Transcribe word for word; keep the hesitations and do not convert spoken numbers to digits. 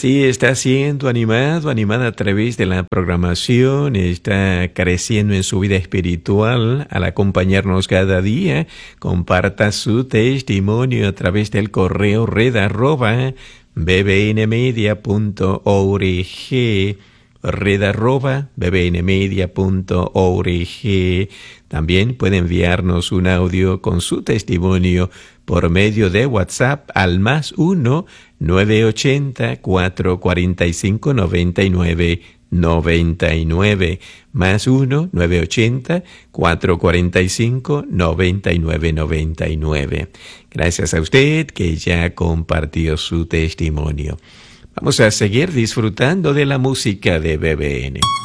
Sí, está siendo animado, animada a través de la programación, está creciendo en su vida espiritual al acompañarnos cada día. Comparta su testimonio a través del correo red arroba bbnmedia punto org, red arroba bbnmedia punto org. También puede enviarnos un audio con su testimonio por medio de WhatsApp al más uno nueve ochenta cuatro cuarenta y cinco noventa y nueve noventa y nueve, más uno nueve ochenta cuatro cuarenta y cinco noventa y nueve noventa y nueve. Gracias a usted que ya compartió su testimonio. Vamos a seguir disfrutando de la música de B B N.